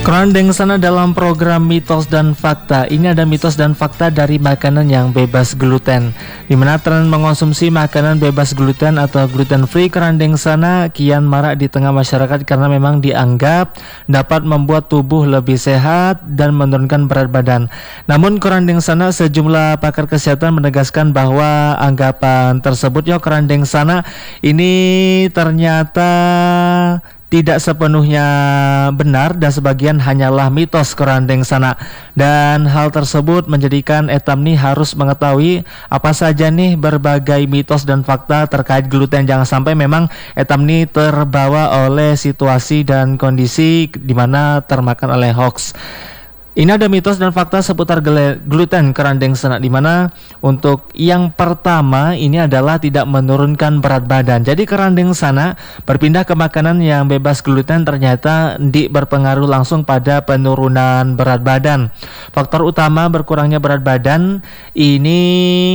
Kerandeng sana dalam program mitos dan fakta. Ini ada mitos dan fakta dari makanan yang bebas gluten, di mana tren mengonsumsi makanan bebas gluten atau gluten free kerandeng sana kian marak di tengah masyarakat karena memang dianggap dapat membuat tubuh lebih sehat dan menurunkan berat badan. Namun kerandeng sana, sejumlah pakar kesehatan menegaskan bahwa anggapan tersebut kerandeng sana ini ternyata tidak sepenuhnya benar dan sebagian hanyalah mitos kerandeng sana. Dan hal tersebut menjadikan Etam nih harus mengetahui apa saja nih berbagai mitos dan fakta terkait gluten. Jangan sampai memang Etam nih terbawa oleh situasi dan kondisi di mana termakan oleh hoax. Ini ada mitos dan fakta seputar gluten kerandeng sana, di mana untuk yang pertama ini adalah tidak menurunkan berat badan. Jadi kerandeng sana berpindah ke makanan yang bebas gluten ternyata berpengaruh langsung pada penurunan berat badan. Faktor utama berkurangnya berat badan ini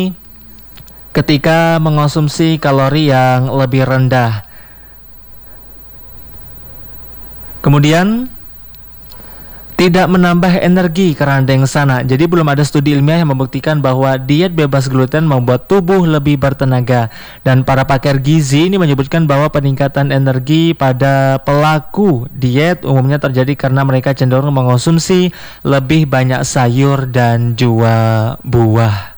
ketika mengonsumsi kalori yang lebih rendah. Kemudian tidak menambah energi kerandeng sana. Jadi belum ada studi ilmiah yang membuktikan bahwa diet bebas gluten membuat tubuh lebih bertenaga. Dan para pakar gizi ini menyebutkan bahwa peningkatan energi pada pelaku diet umumnya terjadi karena mereka cenderung mengonsumsi lebih banyak sayur dan juga buah.